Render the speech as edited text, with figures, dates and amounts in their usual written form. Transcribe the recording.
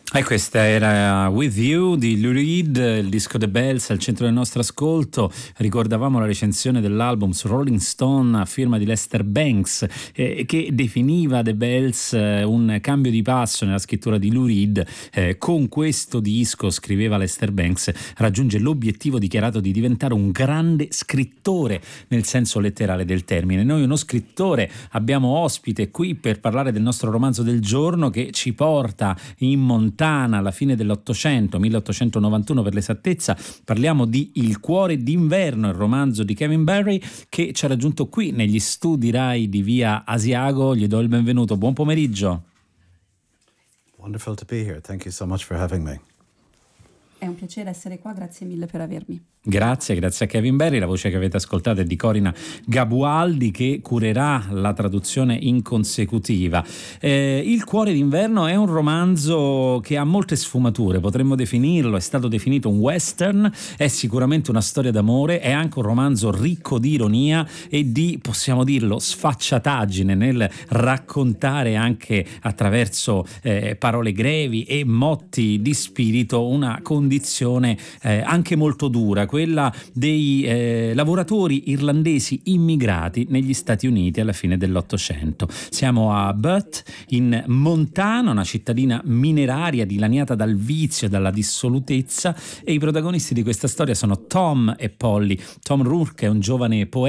E questa era With You di Lou Reed, il disco The Bells al centro del nostro ascolto. Ricordavamo la recensione dell'album su Rolling Stone a firma di Lester Banks, che definiva The Bells un cambio di passo nella scrittura di Lou Reed. Con questo disco, scriveva Lester Banks, raggiunge l'obiettivo dichiarato di diventare un grande scrittore nel senso letterale del termine. Noi uno scrittore abbiamo ospite qui per parlare del nostro romanzo del giorno, che ci porta in montagna alla fine dell'Ottocento, 1891 per l'esattezza. Parliamo di Il cuore d'inverno, il romanzo di Kevin Barry, che ci ha raggiunto qui negli studi Rai di via Asiago. Gli do il benvenuto, buon pomeriggio. Wonderful to be here. Thank you so much for having me. È un piacere essere qua, grazie mille per avermi. Grazie a Kevin Barry. La voce che avete ascoltato è di Corina Gabualdi, che curerà la traduzione in consecutiva. Il cuore d'inverno è un romanzo che ha molte sfumature, potremmo definirlo, è stato definito un western, è sicuramente una storia d'amore, è anche un romanzo ricco di ironia e di, possiamo dirlo, sfacciataggine nel raccontare anche attraverso parole grevi e motti di spirito una condizione anche molto dura, quella dei lavoratori irlandesi immigrati negli Stati Uniti alla fine dell'Ottocento. Siamo a Butte, in Montana, una cittadina mineraria dilaniata dal vizio e dalla dissolutezza, e i protagonisti di questa storia sono Tom e Polly. Tom Rourke è un giovane poeta